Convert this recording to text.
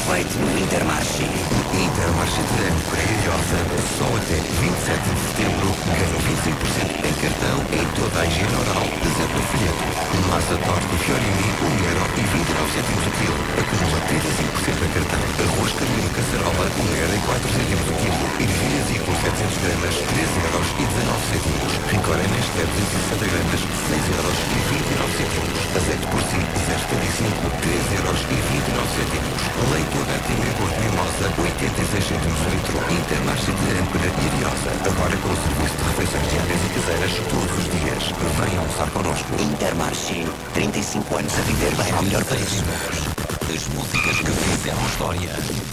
feito no Intermarché. Intermarché de âncora e Ariosa, só até 27 de setembro, ganha 25% em cartão em toda a higiene oral de Zé Folheto. Massa torta Fiorini, 1,29€ o quilo. Acumula 35% em cartão. Arroz carninho caçarola, 1,04€ o quilo. Ervilha Zico, 700 gramas, 3,19€. Rincón Nestlé, 260 gramas, 6,29€. Azeite porcino, 0,75, 3,29€. Leite HTM Porto Mimosa, 86 cêntimos o litro. Intermarché de âncora e Ariosa. Agora com o serviço de refeições diárias e caseiras todos os dias. Venha almoçar connosco. Intermarché, 35 anos a viver bem ao melhor preço. As músicas que fizeram história.